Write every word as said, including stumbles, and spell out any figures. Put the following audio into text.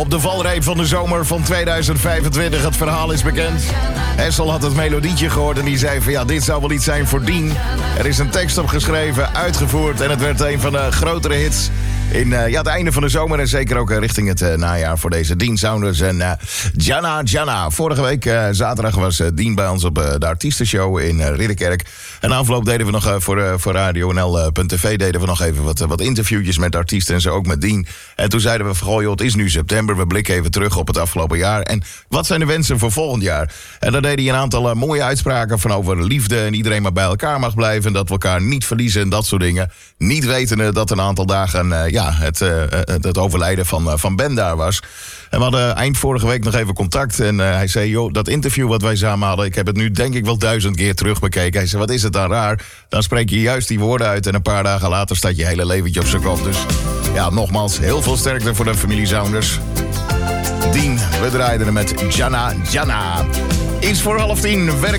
Op de valreep van de zomer van tweeduizend vijfentwintig. Het verhaal is bekend. Hessel had het melodietje gehoord en die zei van ja, dit zou wel iets zijn voor Dien. Er is een tekst op geschreven, uitgevoerd en het werd een van de grotere hits in uh, ja, het einde van de zomer en zeker ook uh, richting het uh, najaar voor deze Dien Sounders en uh, Jana Jana. Vorige week uh, zaterdag was uh, Dien bij ons op uh, de artiestenshow in uh, Ridderkerk. En afloop deden we nog uh, voor, uh, voor Radio N L punt t v deden we nog even wat, uh, wat interviewtjes met artiesten en zo ook met Dien. En toen zeiden we van goh joh, het is nu september, we blikken even terug op het afgelopen jaar. En wat zijn de wensen voor volgend jaar? En dan deed hij een aantal uh, mooie uitspraken van over liefde en iedereen maar bij elkaar mag blijven en dat we elkaar niet verliezen en dat soort dingen. Niet wetende dat een aantal dagen uh, ja, het, uh, het overlijden van, uh, van Ben daar was. En we hadden eind vorige week nog even contact. En uh, hij zei, joh, dat interview wat wij samen hadden, ik heb het nu denk ik wel duizend keer terugbekeken. Hij zei, wat is het dan raar? Dan spreek je juist die woorden uit en een paar dagen later staat je hele leventje op zijn kop. Dus ja, nogmaals, heel veel sterkte voor de familie Sounders. Dien, we draaiden er met Jana Jana. Iets voor half tien, werk